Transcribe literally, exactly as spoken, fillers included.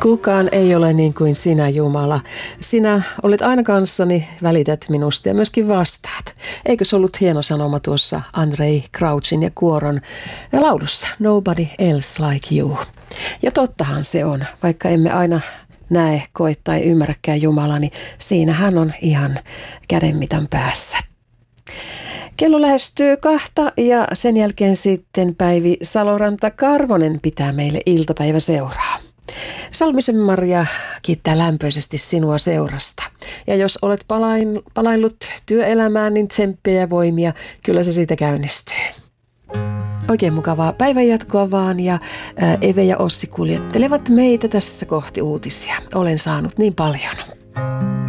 Kukaan ei ole niin kuin sinä, Jumala. Sinä olet aina kanssani, välität minusta ja myöskin vastaat. Eikö se ollut hieno sanoma tuossa Andrei Crouchin ja kuoron laulussa? Nobody else like you. Ja tottahan se on, vaikka emme aina näe, koe tai ymmärräkään Jumalaa, niin siinä hän on ihan kädenmitan päässä. Kello lähestyy kahta ja sen jälkeen sitten Päivi Saloranta-Karvonen pitää meille iltapäiväseuraa. Salmisen Maria kiittää lämpöisesti sinua seurasta. Ja jos olet palain, palaillut työelämään, niin tsemppiä ja voimia, kyllä se siitä käynnistyy. Oikein mukavaa päivänjatkoa vaan ja Eve ja Ossi kuljettelevat meitä tässä kohti uutisia. Olen saanut niin paljon.